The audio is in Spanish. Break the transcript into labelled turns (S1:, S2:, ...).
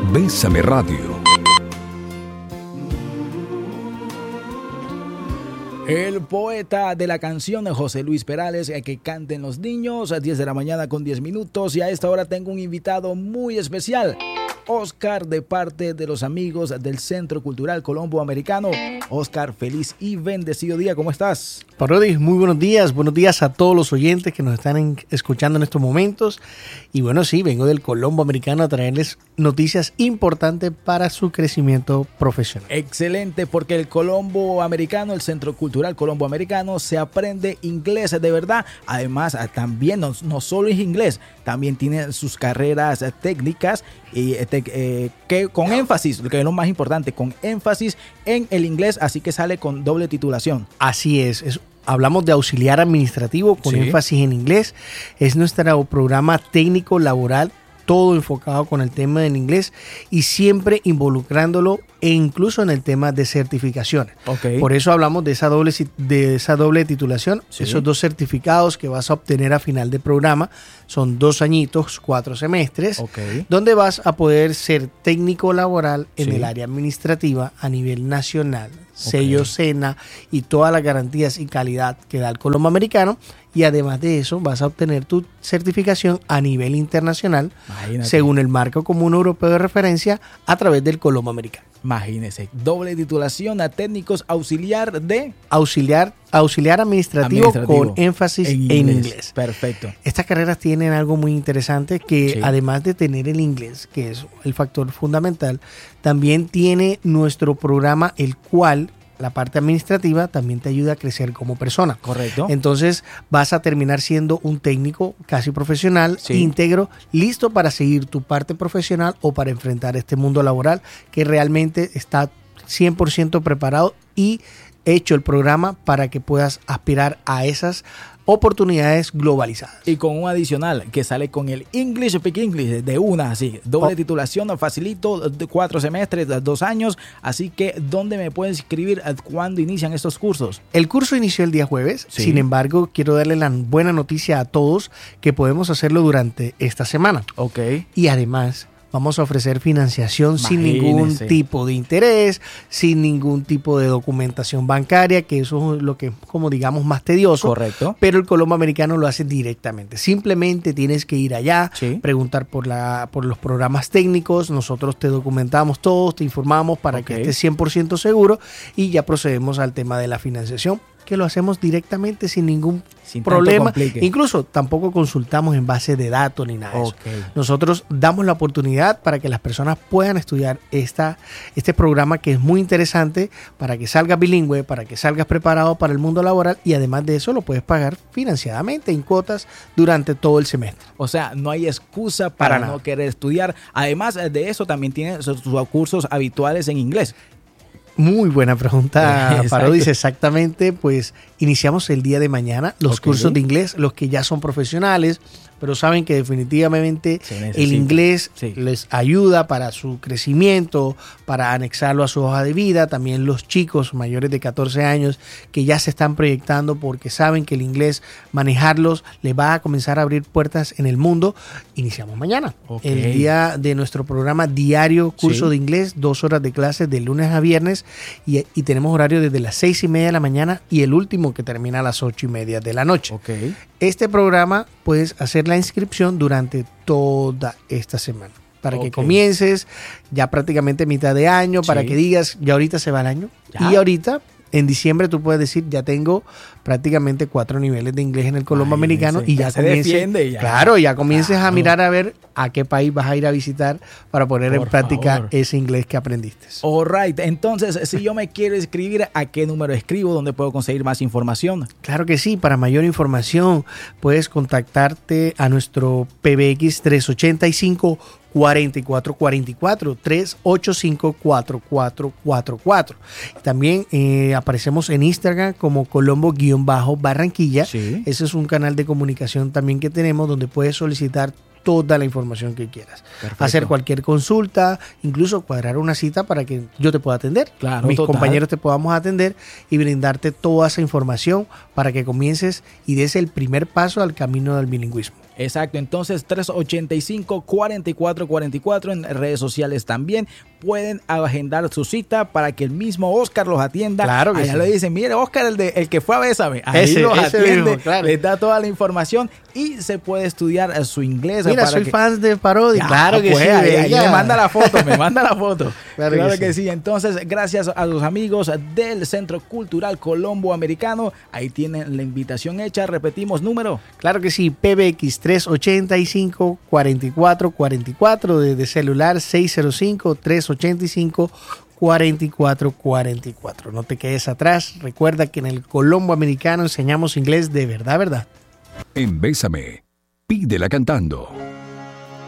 S1: Bésame Radio.
S2: El poeta de la canción, José Luis Perales, que canten los niños, a 10 de la mañana con 10 minutos. Y a esta hora tengo un invitado muy especial, Oscar, de parte de los amigos del Centro Cultural Colombo Americano. Oscar, feliz y bendecido día, ¿cómo estás?
S3: Parodi, muy buenos días a todos los oyentes que nos están escuchando en estos momentos. Y bueno, sí, vengo del Colombo Americano a traerles noticias importantes para su crecimiento profesional.
S2: Excelente, porque el Colombo Americano, el Centro Cultural Colombo Americano, se aprende inglés de verdad. Además, también no solo es inglés, también tiene sus carreras técnicas y que con énfasis, lo que es lo más importante, con énfasis en el inglés, así que sale con doble titulación.
S3: Así es. Hablamos de auxiliar administrativo con énfasis en inglés. Es nuestro programa técnico laboral, todo enfocado con el tema del inglés y siempre involucrándolo e incluso en el tema de certificaciones.
S2: Okay.
S3: Por eso hablamos de esa doble titulación, esos 2 certificados que vas a obtener a final de programa. Son 2 añitos, 4 semestres, donde vas a poder ser técnico laboral en el área administrativa a nivel nacional, sello SENA y todas las garantías y calidad que da el Colombo Americano. Y además de eso, vas a obtener tu certificación a nivel internacional, según el marco común europeo de referencia, a través del Colombo Americano.
S2: Imagínese, doble titulación a técnicos auxiliar
S3: administrativo con énfasis en inglés.
S2: Perfecto.
S3: Estas carreras tienen algo muy interesante que además de tener el inglés, que es el factor fundamental, también tiene nuestro programa, el cual la parte administrativa también te ayuda a crecer como persona.
S2: Correcto.
S3: Entonces vas a terminar siendo un técnico casi profesional, íntegro, listo para seguir tu parte profesional o para enfrentar este mundo laboral que realmente está 100% preparado y hecho el programa para que puedas aspirar a esas oportunidades globalizadas.
S2: Y con un adicional que sale con el English Speak English de una, así, doble titulación, facilito, 4 semestres, 2 años. Así que, ¿dónde me puedes inscribir? ¿Cuándo inician estos cursos?
S3: El curso inició el día jueves. Sin embargo, quiero darle la buena noticia a todos que podemos hacerlo durante esta semana. Y además, vamos a ofrecer financiación sin ningún tipo de interés, sin ningún tipo de documentación bancaria, que eso es lo que, como digamos, más tedioso.
S2: Correcto.
S3: Pero el Colombo Americano lo hace directamente. Simplemente tienes que ir allá, preguntar por los programas técnicos. Nosotros te documentamos todos, te informamos para que estés 100% seguro y ya procedemos al tema de la financiación, que lo hacemos directamente sin ningún problema. Incluso tampoco consultamos en base de datos ni nada de eso. Nosotros damos la oportunidad para que las personas puedan estudiar este programa que es muy interesante para que salgas bilingüe, para que salgas preparado para el mundo laboral y además de eso lo puedes pagar financiadamente en cuotas durante todo el semestre.
S2: O sea, no hay excusa para no querer estudiar. Además de eso también tiene sus cursos habituales en inglés.
S3: Muy buena pregunta, Parodis. Exactamente, pues iniciamos el día de mañana los cursos de inglés, los que ya son profesionales, pero saben que definitivamente el inglés les ayuda para su crecimiento, para anexarlo a su hoja de vida. También los chicos mayores de 14 años que ya se están proyectando porque saben que el inglés, manejarlos, les va a comenzar a abrir puertas en el mundo. Iniciamos mañana, el día de nuestro programa diario, curso de inglés, 2 horas de clase de lunes a viernes y tenemos horario desde las 6:30 de la mañana y el último que termina a las 8:30 de la noche. Este programa puedes hacer la inscripción durante toda esta semana para que comiences ya prácticamente mitad de año, para que digas, ya ahorita se va el año y ahorita en diciembre tú puedes decir, ya tengo prácticamente 4 niveles de inglés en el Colombo Americano y ya comiences, ya comiences a mirar a ver a qué país vas a ir a visitar para poner en práctica ese inglés que aprendiste.
S2: All right. Entonces, si yo me quiero inscribir, ¿a qué número escribo? ¿Dónde puedo conseguir más información?
S3: Claro que sí. Para mayor información puedes contactarte a nuestro PBX 385 4444 385 4444. También aparecemos en Instagram como Colombo-Barranquilla. Ese es un canal de comunicación también que tenemos donde puedes solicitar toda la información que quieras. Perfecto. Hacer cualquier consulta, incluso cuadrar una cita para que yo te pueda atender. Mis compañeros te podamos atender y brindarte toda esa información para que comiences y des el primer paso al camino del bilingüismo.
S2: Exacto, entonces 385-4444 en redes sociales también. Pueden agendar su cita para que el mismo Oscar los atienda.
S3: Claro que
S2: allá
S3: sí.
S2: le dicen, mire, Oscar, el que fue a Bésame. Ahí los atiende, mismo, claro. Les da toda la información y se puede estudiar su inglés.
S3: Mira, soy fan de Parodi.
S2: Claro que
S3: pues,
S2: sí. Ahí me manda la foto, Claro que
S3: sí.
S2: Entonces, gracias a los amigos del Centro Cultural Colombo Americano. Ahí tienen la invitación hecha. Repetimos, número.
S3: Claro que sí, PBX 385-4444, desde celular 605-385-4444. No te quedes atrás. Recuerda que en el Colombo Americano enseñamos inglés de verdad, verdad.
S1: En Bésame, pídela cantando.